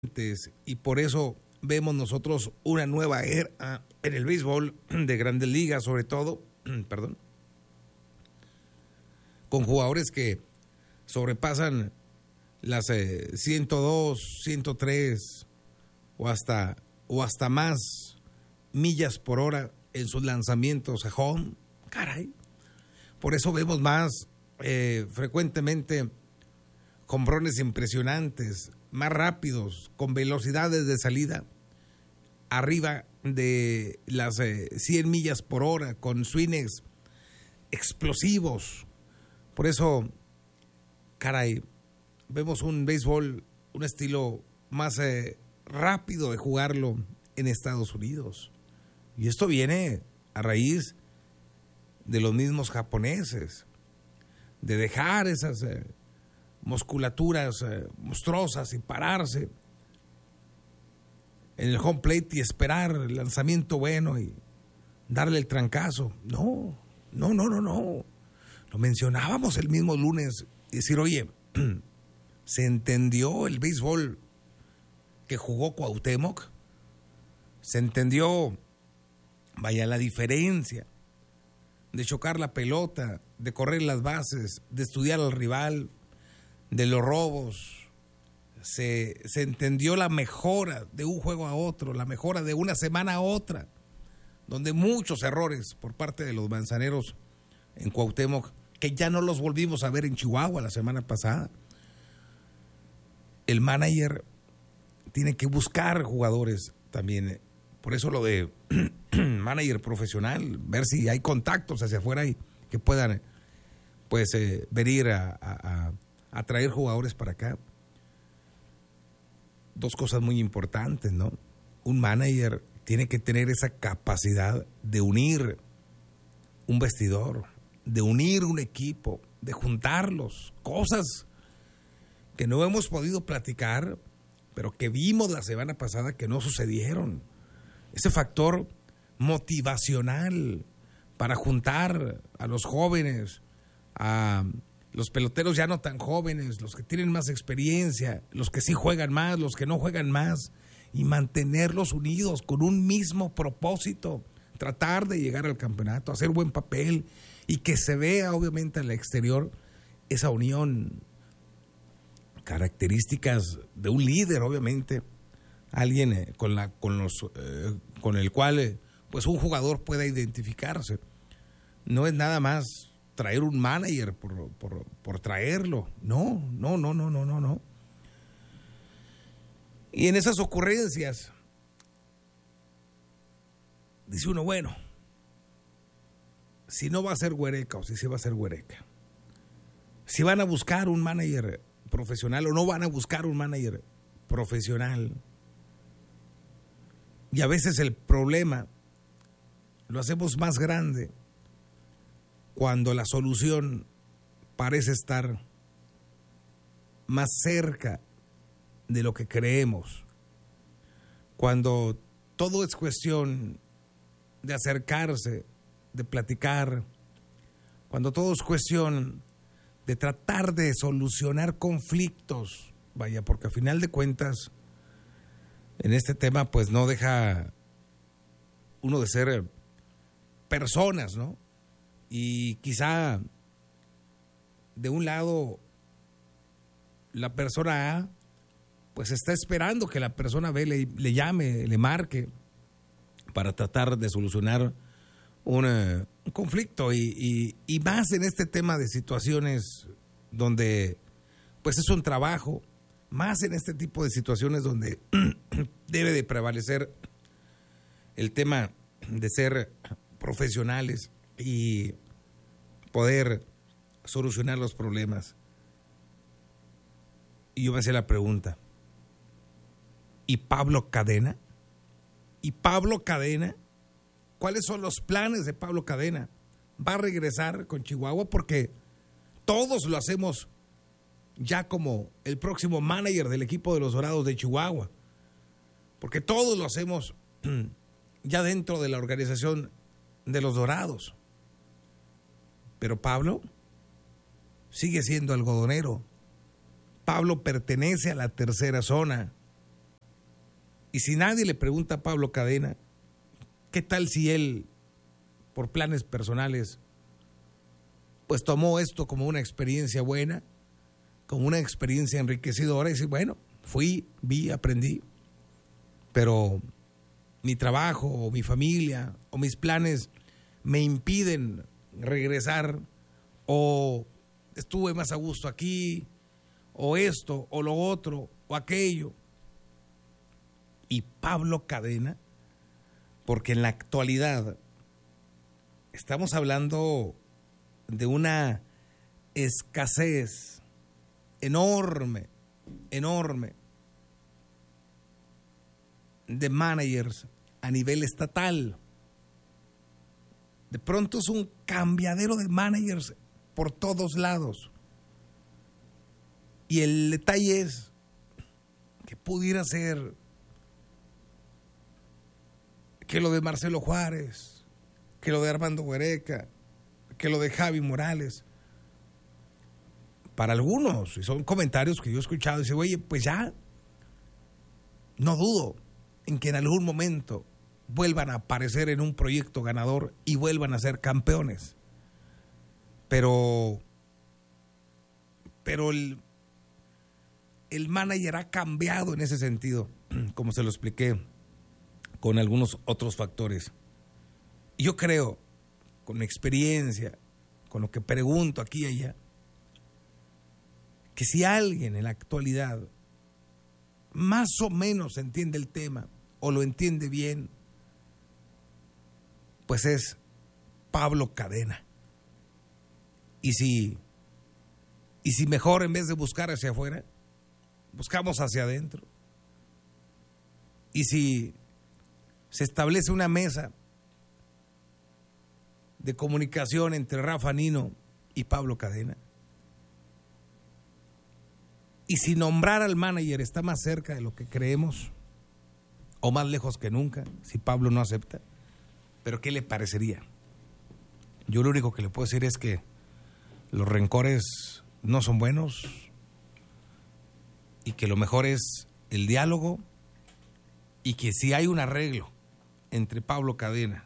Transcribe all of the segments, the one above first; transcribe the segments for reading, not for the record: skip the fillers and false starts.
y por eso vemos nosotros una nueva era en el béisbol de Grandes Ligas, sobre todo, perdón, con jugadores que sobrepasan las 102, 103 o hasta más millas por hora en sus lanzamientos a home. Caray. Por eso vemos más frecuentemente jonrones impresionantes, más rápidos, con velocidades de salida arriba de las 100 millas por hora, con swings explosivos. Por eso, caray, vemos un béisbol, un estilo más rápido de jugarlo en Estados Unidos. Y esto viene a raíz de los mismos japoneses, de dejar esas musculaturas monstruosas y pararse en el home plate y esperar el lanzamiento bueno y darle el trancazo. No. Lo mencionábamos el mismo lunes y decir, oye, ¿se entendió el béisbol que jugó Cuauhtémoc? ¿Se entendió, vaya, la diferencia de chocar la pelota, de correr las bases, de estudiar al rival, de los robos? Se entendió la mejora de un juego a otro, la mejora de una semana a otra, donde muchos errores por parte de los manzaneros en Cuauhtémoc, que ya no los volvimos a ver en Chihuahua la semana pasada. El manager tiene que buscar jugadores también. Por eso lo de manager profesional, ver si hay contactos hacia afuera y que puedan pues venir a traer jugadores para acá. Dos cosas muy importantes, ¿no? Un manager tiene que tener esa capacidad de unir un vestidor, de unir un equipo, de juntarlos, cosas que no hemos podido platicar, pero que vimos la semana pasada que no sucedieron. Ese factor motivacional para juntar a los jóvenes, a los peloteros ya no tan jóvenes, los que tienen más experiencia, los que sí juegan más, los que no juegan más, y mantenerlos unidos con un mismo propósito, tratar de llegar al campeonato, hacer buen papel y que se vea obviamente al exterior esa unión. Características de un líder, obviamente, alguien con el cual pues un jugador pueda identificarse. No es nada más traer un manager por traerlo. No. Y en esas ocurrencias dice uno, bueno, si no va a ser Huereca o si se va a ser Huereca, si van a buscar un manager profesional o no van a buscar un manager profesional. Y a veces el problema lo hacemos más grande cuando la solución parece estar más cerca de lo que creemos. Cuando todo es cuestión de acercarse, de platicar, cuando todo es cuestión de tratar de solucionar conflictos, vaya, porque a final de cuentas en este tema pues no deja uno de ser personas, ¿no? Y quizá de un lado la persona A pues está esperando que la persona B le llame, le marque para tratar de solucionar un conflicto y más en este tema de situaciones donde pues es un trabajo, más en este tipo de situaciones donde debe de prevalecer el tema de ser profesionales y poder solucionar los problemas. Y yo me hacía la pregunta, ¿y Pablo Cadena? ¿Y Pablo Cadena? ¿Cuáles son los planes de Pablo Cadena? ¿Va a regresar con Chihuahua? Porque todos lo hacemos ya como el próximo manager del equipo de los Dorados de Chihuahua. Porque todos lo hacemos ya dentro de la organización de los Dorados. Pero Pablo sigue siendo algodonero. Pablo pertenece a la tercera zona. Y si nadie le pregunta a Pablo Cadena, ¿qué tal si él, por planes personales, pues tomó esto como una experiencia buena, como una experiencia enriquecedora y dice, bueno, fui, vi, aprendí, pero mi trabajo o mi familia o mis planes me impiden regresar, o estuve más a gusto aquí, o esto, o lo otro, o aquello. Y Pablo Cadena, porque en la actualidad estamos hablando de una escasez enorme de managers a nivel estatal. De pronto es un cambiadero de managers por todos lados. Y el detalle es que pudiera ser que lo de Marcelo Juárez, que lo de Armando Huereca, que lo de Javi Morales, para algunos, y son comentarios que yo he escuchado, dice, oye, pues ya, no dudo en que en algún momento vuelvan a aparecer en un proyecto ganador y vuelvan a ser campeones. Pero el manager ha cambiado en ese sentido, como se lo expliqué, con algunos otros factores. Y yo creo, con mi experiencia, con lo que pregunto aquí y allá, que si alguien en la actualidad más o menos entiende el tema o lo entiende bien, pues es Pablo Cadena. Y si mejor, en vez de buscar hacia afuera, buscamos hacia adentro. Y si se establece una mesa de comunicación entre Rafa Nino y Pablo Cadena, y si nombrar al manager está más cerca de lo que creemos o más lejos que nunca, si Pablo no acepta, ¿pero qué le parecería? Yo lo único que le puedo decir es que los rencores no son buenos y que lo mejor es el diálogo, y que si hay un arreglo entre Pablo Cadena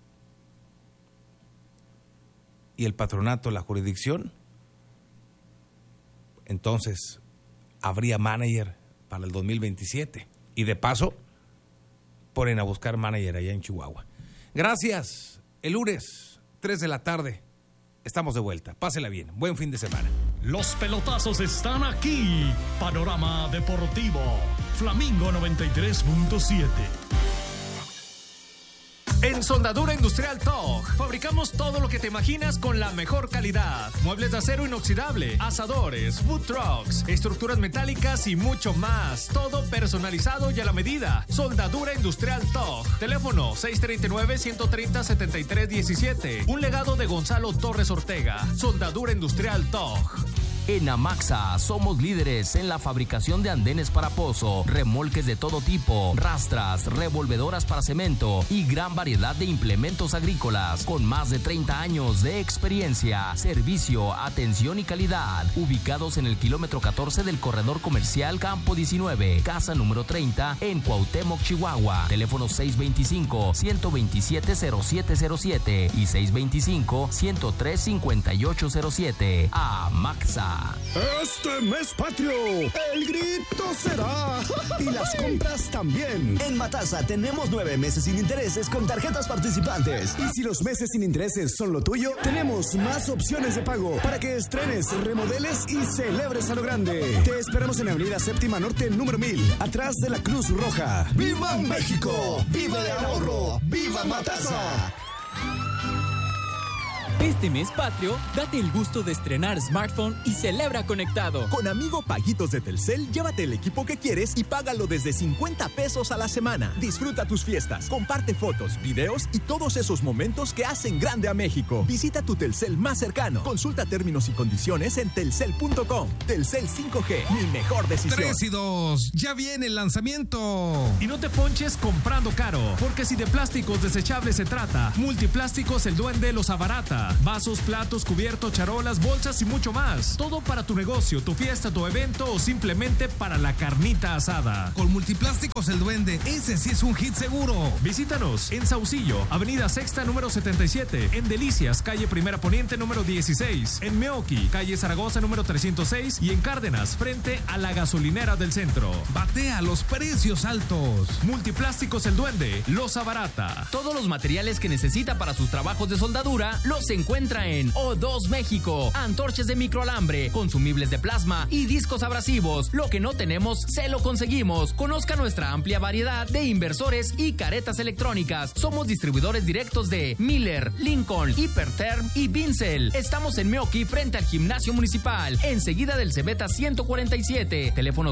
y el patronato, la jurisdicción, entonces habría manager para el 2027. Y de paso, ponen a buscar manager allá en Chihuahua. Gracias. El lunes, 3 de la tarde, estamos de vuelta. Pásela bien. Buen fin de semana. Los pelotazos están aquí. Panorama Deportivo. Flamingo 93.7. En Soldadura Industrial TOG fabricamos todo lo que te imaginas con la mejor calidad. Muebles de acero inoxidable, asadores, food trucks, estructuras metálicas y mucho más. Todo personalizado y a la medida. Soldadura Industrial TOG. Teléfono 639-130-7317. Un legado de Gonzalo Torres Ortega. Soldadura Industrial TOG. En Amaxa somos líderes en la fabricación de andenes para pozo, remolques de todo tipo, rastras, revolvedoras para cemento y gran variedad de implementos agrícolas con más de 30 años de experiencia, servicio, atención y calidad. Ubicados en el kilómetro 14 del corredor comercial Campo 19, casa número 30 en Cuauhtémoc, Chihuahua. Teléfono 625-127-0707 y 625-103-5807. Amaxa. Este mes patrio, el grito será y las compras también. En Matasa tenemos 9 meses sin intereses con tarjetas participantes. Y si los meses sin intereses son lo tuyo, tenemos más opciones de pago para que estrenes, remodeles y celebres a lo grande. Te esperamos en Avenida Séptima Norte, número 1000, atrás de la Cruz Roja. ¡Viva México! ¡Viva el ahorro! ¡Viva Matasa! Este mes patrio, date el gusto de estrenar smartphone y celebra conectado. Con Amigo Paguitos de Telcel, llévate el equipo que quieres y págalo desde 50 pesos a la semana. Disfruta tus fiestas, comparte fotos, videos y todos esos momentos que hacen grande a México. Visita tu Telcel más cercano. Consulta términos y condiciones en telcel.com. Telcel 5G, mi mejor decisión. 3 y 2, ya viene el lanzamiento. Y no te ponches comprando caro, porque si de plásticos desechables se trata, Multiplásticos El Duende los abarata. Vasos, platos, cubiertos, charolas, bolsas y mucho más. Todo para tu negocio, tu fiesta, tu evento o simplemente para la carnita asada. Con Multiplásticos El Duende, ese sí es un hit seguro. Visítanos en Saucillo, Avenida Sexta número 77, en Delicias, calle Primera Poniente número 16, en Meoqui, calle Zaragoza número 306 y en Cárdenas, frente a la gasolinera del centro. Batea los precios altos. Multiplásticos El Duende los abarata. Todos los materiales que necesita para sus trabajos de soldadura los encuentra en O2 México. Antorchas de microalambre, consumibles de plasma y discos abrasivos. Lo que no tenemos, se lo conseguimos. Conozca nuestra amplia variedad de inversores y caretas electrónicas. Somos distribuidores directos de Miller, Lincoln, Hiperterm y Vincel. Estamos en Meoqui, frente al Gimnasio Municipal, enseguida del Cebeta 147. Teléfono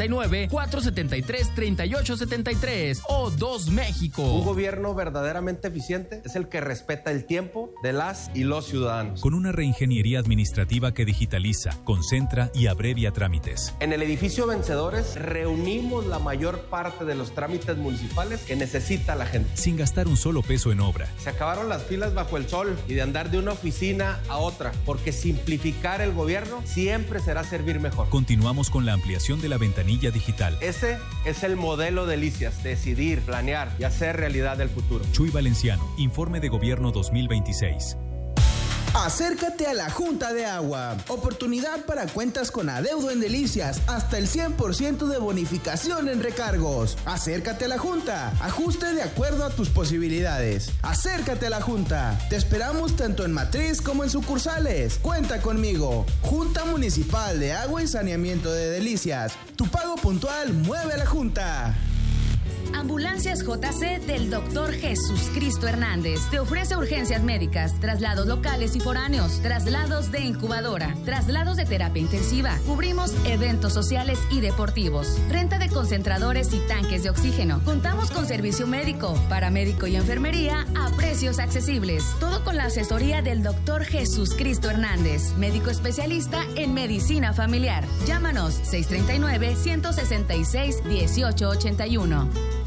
639-473-3873. O2 México. Un gobierno verdaderamente eficiente es el que respeta el tiempo de las y los ciudadanos. Con una reingeniería administrativa que digitaliza, concentra y abrevia trámites. En el edificio Vencedores reunimos la mayor parte de los trámites municipales que necesita la gente. Sin gastar un solo peso en obra. Se acabaron las filas bajo el sol y de andar de una oficina a otra, porque simplificar el gobierno siempre será servir mejor. Continuamos con la ampliación de la ventanilla digital. Ese es el modelo de Delicias: decidir, planear y hacer realidad el futuro. Chuy Valenciano, Informe de Gobierno 2026. Acércate a la Junta de Agua. Oportunidad para cuentas con adeudo en Delicias. Hasta el 100% de bonificación en recargos. Acércate a la Junta. Ajuste de acuerdo a tus posibilidades. Acércate a la Junta. Te esperamos tanto en matriz como en sucursales. Cuenta conmigo. Junta Municipal de Agua y Saneamiento de Delicias. Tu pago puntual mueve a la Junta. Ambulancias JC del Dr. Jesús Cristo Hernández te ofrece urgencias médicas, traslados locales y foráneos, traslados de incubadora, traslados de terapia intensiva. Cubrimos eventos sociales y deportivos, renta de concentradores y tanques de oxígeno. Contamos con servicio médico, paramédico y enfermería a precios accesibles. Todo con la asesoría del Dr. Jesús Cristo Hernández, médico especialista en medicina familiar. Llámanos 639-166-1881.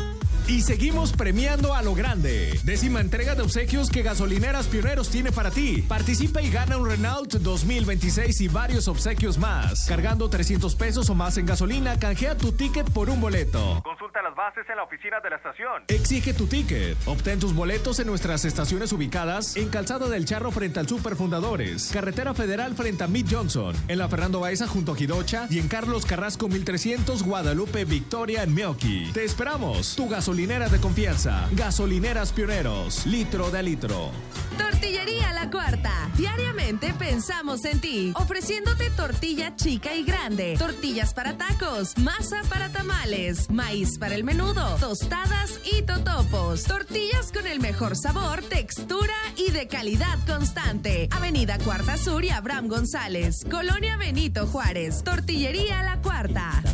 Y seguimos premiando a lo grande. 10ª entrega de obsequios que Gasolineras Pioneros tiene para ti. Participa y gana un Renault 2026 y varios obsequios más. Cargando 300 pesos o más en gasolina, canjea tu ticket por un boleto. Consulta las bases en la oficina de la estación. Exige tu ticket. Obtén tus boletos en nuestras estaciones ubicadas en Calzada del Charro frente al Super Fundadores, Carretera Federal frente a Mid Johnson, en la Fernando Baeza junto a Jidocha y en Carlos Carrasco 1300 Guadalupe Victoria en Meoqui. Te esperamos. Tu gasolinera de confianza. Gasolineras Pioneros. Litro de litro. Tortillería La Cuarta. Diariamente pensamos en ti, ofreciéndote tortilla chica y grande, tortillas para tacos, masa para tamales, maíz para el menudo, tostadas y totopos. Tortillas con el mejor sabor, textura y de calidad constante. Avenida Cuarta Sur y Abraham González, Colonia Benito Juárez. Tortillería La Cuarta.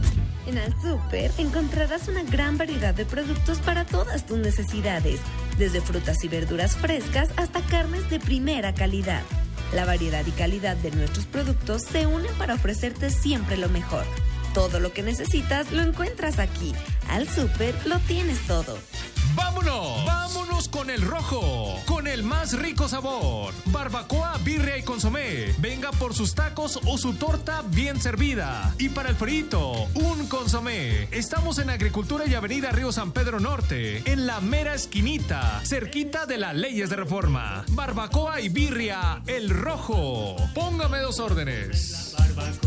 En Al Súper encontrarás una gran variedad de productos para todas tus necesidades, desde frutas y verduras frescas hasta carnes de primera calidad. La variedad y calidad de nuestros productos se unen para ofrecerte siempre lo mejor. Todo lo que necesitas lo encuentras aquí. Al Súper lo tienes todo. ¡Vámonos! ¡Vámonos con el rojo! Con el más rico sabor. Barbacoa, birria y consomé. Venga por sus tacos o su torta bien servida. Y para el frito, un consomé. Estamos en Agricultura y Avenida Río San Pedro Norte, en la mera esquinita, cerquita de las Leyes de Reforma. Barbacoa y birria, el rojo. Póngame 2 órdenes.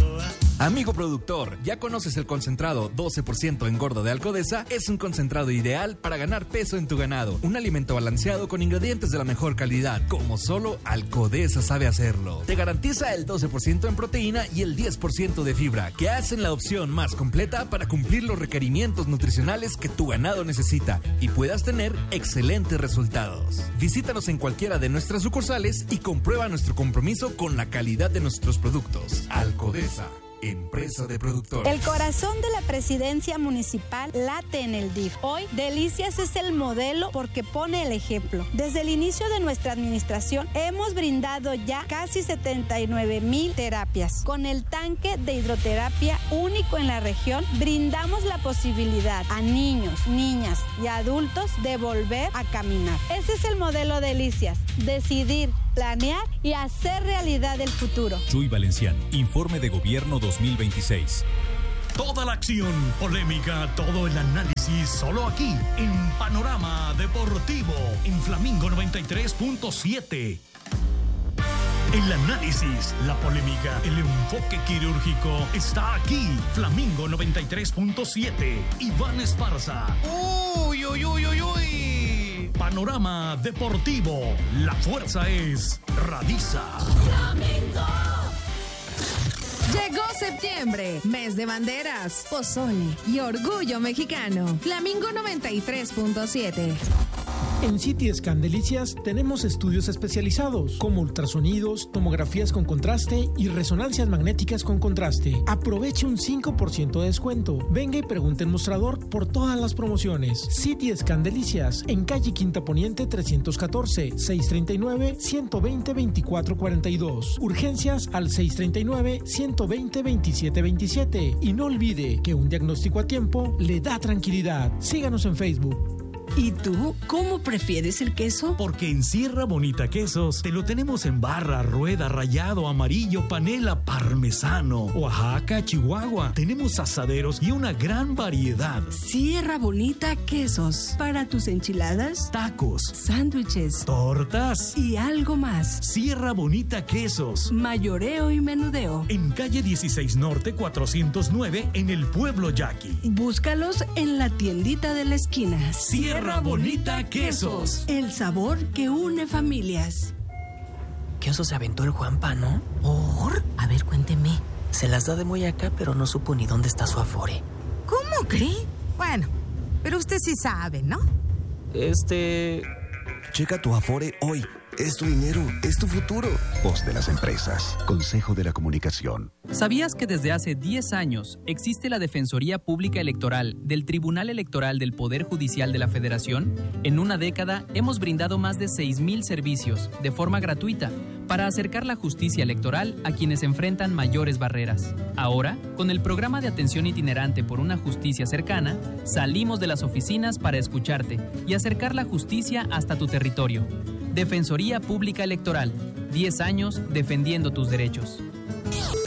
Amigo productor, ¿ya conoces el concentrado 12% engordo de Alcodesa? Es un concentrado ideal para ganar peso en tu ganado. Un alimento balanceado con ingredientes de la mejor calidad, como solo Alcodesa sabe hacerlo. Te garantiza el 12% en proteína y el 10% de fibra, que hacen la opción más completa para cumplir los requerimientos nutricionales que tu ganado necesita y puedas tener excelentes resultados. Visítanos en cualquiera de nuestras sucursales y comprueba nuestro compromiso con la calidad de nuestros productos. Alcodesa, empresa de productores. El corazón de la presidencia municipal late en el DIF. Hoy, Delicias es el modelo porque pone el ejemplo. Desde el inicio de nuestra administración, hemos brindado ya casi 79,000 terapias. Con el tanque de hidroterapia único en la región, brindamos la posibilidad a niños, niñas y adultos de volver a caminar. Ese es el modelo Delicias. Decidir, planear y hacer realidad el futuro. Chuy Valenciano, Informe de Gobierno 2026. Toda la acción, polémica, todo el análisis, solo aquí, en Panorama Deportivo, en Flamingo 93.7. El análisis, la polémica, el enfoque quirúrgico está aquí. Flamingo 93.7. Iván Esparza. ¡Uy, uy, uy, uy, uy! Panorama Deportivo. La fuerza es Radisa. ¡Flamingo! Llegó septiembre, mes de banderas, pozole y orgullo mexicano. Flamingo 93.7. En CT Scan Delicias tenemos estudios especializados como ultrasonidos, tomografías con contraste y resonancias magnéticas con contraste. Aproveche un 5% de descuento. Venga y pregunte en mostrador por todas las promociones. CT Scan Delicias en calle Quinta Poniente 314, 639-120-2442. Urgencias al 639-120-2727. Y no olvide que un diagnóstico a tiempo le da tranquilidad. Síganos en Facebook. ¿Y tú cómo prefieres el queso? Porque en Sierra Bonita Quesos te lo tenemos en barra, rueda, rallado, amarillo, panela, parmesano, Oaxaca, Chihuahua. Tenemos asaderos y una gran variedad. Sierra Bonita Quesos. Para tus enchiladas, tacos, sándwiches, tortas y algo más. Sierra Bonita Quesos. Mayoreo y menudeo. En calle 16 Norte 409 en el Pueblo Yaqui. Búscalos en la tiendita de la esquina. Sierra Bonita Quesos. El sabor que une familias. ¿Qué oso se aventó el Juanpa, no? ¿Por? A ver, cuénteme. Se las da de muy acá, pero no supo ni dónde está su Afore. ¿Cómo cree? Bueno, pero usted sí sabe, ¿no? Checa tu Afore hoy. Es tu dinero, es tu futuro. Voz de las empresas. Consejo de la Comunicación. ¿Sabías que desde hace 10 años existe la Defensoría Pública Electoral del Tribunal Electoral del Poder Judicial de la Federación? En una década hemos brindado más de 6,000 servicios de forma gratuita para acercar la justicia electoral a quienes enfrentan mayores barreras. Ahora, con el programa de atención itinerante por una justicia cercana, salimos de las oficinas para escucharte y acercar la justicia hasta tu territorio. Defensoría Pública Electoral, 10 años defendiendo tus derechos.